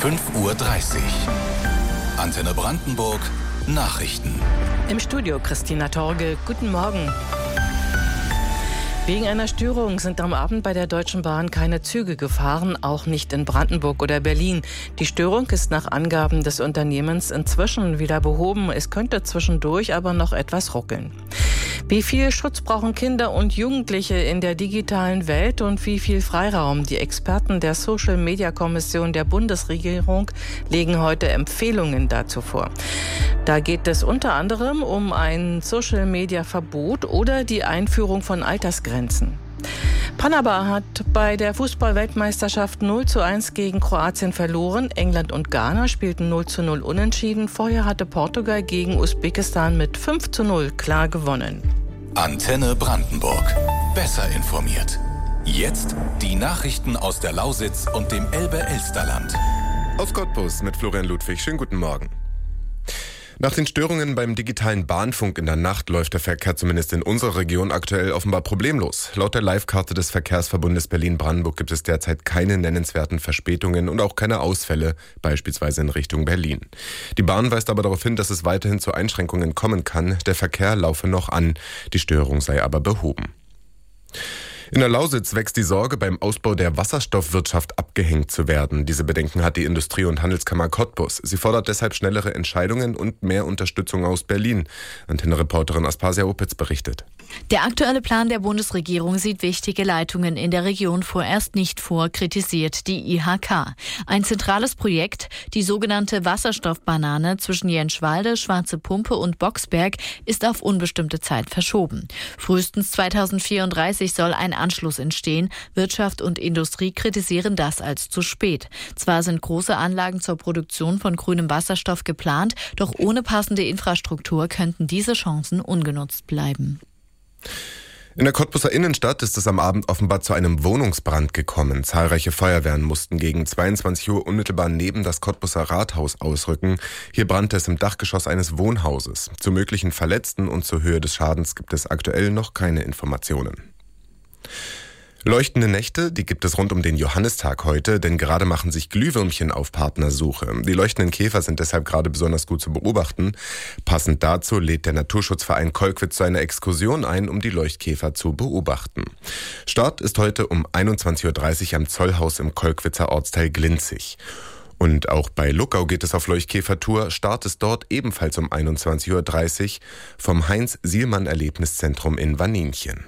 5:30 Uhr. Antenne Brandenburg Nachrichten. Im Studio Christina Torge. Guten Morgen. Wegen einer Störung sind am Abend bei der Deutschen Bahn keine Züge gefahren, auch nicht in Brandenburg oder Berlin. Die Störung ist nach Angaben des Unternehmens inzwischen wieder behoben. Es könnte zwischendurch aber noch etwas ruckeln. Wie viel Schutz brauchen Kinder und Jugendliche in der digitalen Welt und wie viel Freiraum? Die Experten der Social-Media-Kommission der Bundesregierung legen heute Empfehlungen dazu vor. Da geht es unter anderem um ein Social-Media-Verbot oder die Einführung von Altersgrenzen. Panama hat bei der Fußball-Weltmeisterschaft 0:1 gegen Kroatien verloren. England und Ghana spielten 0:0 unentschieden. Vorher hatte Portugal gegen Usbekistan mit 5:0 klar gewonnen. Antenne Brandenburg. Besser informiert. Jetzt die Nachrichten aus der Lausitz und dem Elbe-Elsterland. Aus Cottbus mit Florian Ludwig. Schönen guten Morgen. Nach den Störungen beim digitalen Bahnfunk in der Nacht läuft der Verkehr zumindest in unserer Region aktuell offenbar problemlos. Laut der Live-Karte des Verkehrsverbundes Berlin-Brandenburg gibt es derzeit keine nennenswerten Verspätungen und auch keine Ausfälle, beispielsweise in Richtung Berlin. Die Bahn weist aber darauf hin, dass es weiterhin zu Einschränkungen kommen kann. Der Verkehr laufe noch an, die Störung sei aber behoben. In der Lausitz wächst die Sorge, beim Ausbau der Wasserstoffwirtschaft abgehängt zu werden. Diese Bedenken hat die Industrie- und Handelskammer Cottbus. Sie fordert deshalb schnellere Entscheidungen und mehr Unterstützung aus Berlin. Antenne-Reporterin Aspasia Opitz berichtet. Der aktuelle Plan der Bundesregierung sieht wichtige Leitungen in der Region vorerst nicht vor, kritisiert die IHK. Ein zentrales Projekt, die sogenannte Wasserstoffbanane zwischen Jenschwalde, Schwarze Pumpe und Boxberg, ist auf unbestimmte Zeit verschoben. Frühestens 2034 soll ein Anschluss entstehen. Wirtschaft und Industrie kritisieren das als zu spät. Zwar sind große Anlagen zur Produktion von grünem Wasserstoff geplant, doch ohne passende Infrastruktur könnten diese Chancen ungenutzt bleiben. In der Cottbuser Innenstadt ist es am Abend offenbar zu einem Wohnungsbrand gekommen. Zahlreiche Feuerwehren mussten gegen 22 Uhr unmittelbar neben das Cottbuser Rathaus ausrücken. Hier brannte es im Dachgeschoss eines Wohnhauses. Zu möglichen Verletzten und zur Höhe des Schadens gibt es aktuell noch keine Informationen. Leuchtende Nächte, die gibt es rund um den Johannistag heute, denn gerade machen sich Glühwürmchen auf Partnersuche. Die leuchtenden Käfer sind deshalb gerade besonders gut zu beobachten. Passend dazu lädt der Naturschutzverein Kolkwitz zu einer Exkursion ein, um die Leuchtkäfer zu beobachten. Start ist heute um 21:30 Uhr am Zollhaus im Kolkwitzer Ortsteil Glinzig. Und auch bei Luckau geht es auf Leuchtkäfertour. Start ist dort ebenfalls um 21:30 Uhr vom Heinz-Sielmann-Erlebniszentrum in Wanninchen.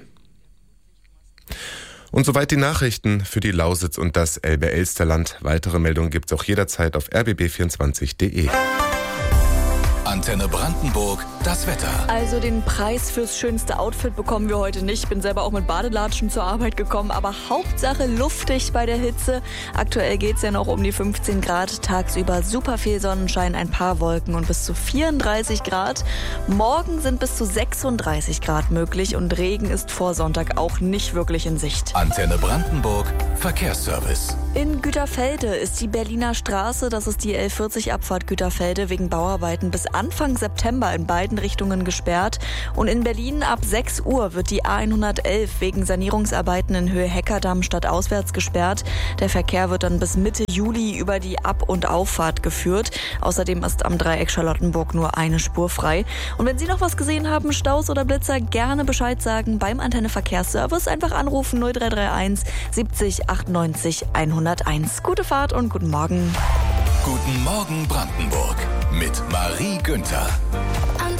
Und soweit die Nachrichten für die Lausitz und das Elbe-Elsterland. Weitere Meldungen gibt es auch jederzeit auf rbb24.de. Antenne Brandenburg, das Wetter. Also den Preis fürs schönste Outfit bekommen wir heute nicht. Bin selber auch mit Badelatschen zur Arbeit gekommen, aber Hauptsache luftig bei der Hitze. Aktuell geht es ja noch um die 15 Grad, tagsüber super viel Sonnenschein, ein paar Wolken und bis zu 34 Grad. Morgen sind bis zu 36 Grad möglich und Regen ist vor Sonntag auch nicht wirklich in Sicht. Antenne Brandenburg, Verkehrsservice. In Güterfelde ist die Berliner Straße, das ist die L40-Abfahrt Güterfelde, wegen Bauarbeiten bis Anfang September in beiden Richtungen gesperrt. Und in Berlin ab 6 Uhr wird die A111 wegen Sanierungsarbeiten in Höhe Heckerdamm stadtauswärts gesperrt. Der Verkehr wird dann bis Mitte Juli über die Ab- und Auffahrt geführt. Außerdem ist am Dreieck Charlottenburg nur eine Spur frei. Und wenn Sie noch was gesehen haben, Staus oder Blitzer, gerne Bescheid sagen beim Antenne Verkehrsservice. Einfach anrufen 0331 70 98 101. Gute Fahrt und guten Morgen. Guten Morgen Brandenburg mit Marie Günther.